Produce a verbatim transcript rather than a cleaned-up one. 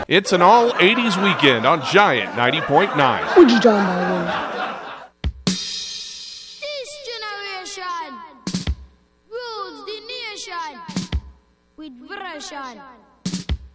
It's an all eighties weekend on Giant ninety point nine. What you talking about, This generation rules the nation with version.